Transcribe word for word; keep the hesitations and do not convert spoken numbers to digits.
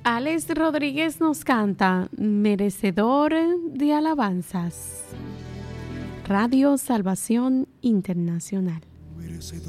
Alex Rodríguez nos canta Merecedor de alabanzas. Radio Salvación Internacional.